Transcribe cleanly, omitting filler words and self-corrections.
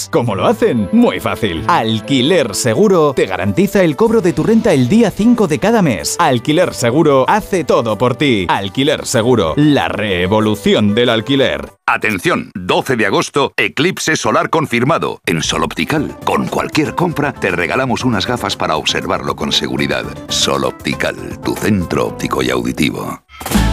¿Cómo lo hacen? Muy fácil. Alquiler Seguro te garantiza el cobro de tu renta el día 5 de cada mes. Alquiler Seguro hace todo por ti. Alquiler Seguro, la revolución del alquiler. Atención, 12 de agosto, eclipse solar confirmado. En Sol Optical, con cualquier compra, te regalamos unas gafas para observarlo con seguridad. Sol Optical, tu centro óptico y auditivo.